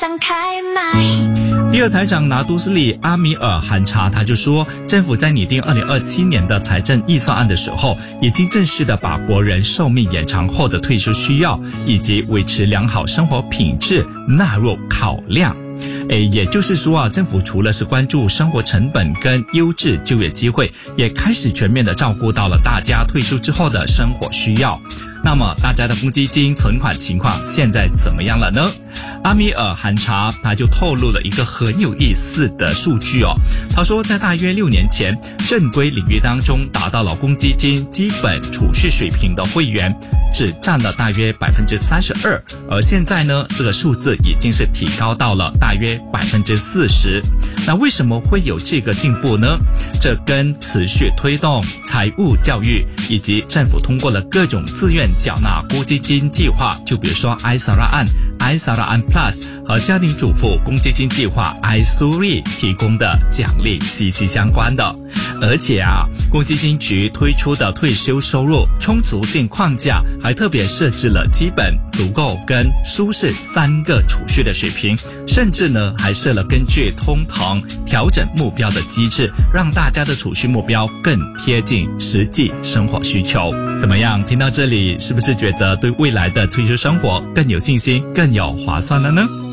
想开麦。 第二财长拿督斯里阿米尔汗查他就说，政府在拟定2027年的财政预算案的时候，已经正式的把国人寿命延长后的退休需要以及维持良好生活品质纳入考量。也就是说啊，政府除了是关注生活成本跟优质就业机会，也开始全面的照顾到了大家退休之后的生活需要。那么大家的公积金存款情况现在怎么样了呢？阿米尔汗查他就透露了一个很有意思的数据哦。他说，在大约6年前，正规领域当中达到了公积金基本储蓄水平的会员只占了大约32%，而现在呢，这个数字已经是提高到了大约40%。那为什么会有这个进步呢？这跟持续推动财务教育以及政府通过了各种自愿缴纳公积金计划，就比如说 iSaraan、iSaraan Plus 和家庭主妇公积金计划 iSuri 提供的奖励息息相关的。而且啊，公积金局推出的退休收入充足性框架还特别设置了基本、足够跟舒适3个储蓄的水平，甚至呢还设了根据通膨调整目标的机制，让大家的储蓄目标更贴近实际生活需求。怎么样？听到这里是不是觉得对未来的退休生活更有信心、更有划算了呢？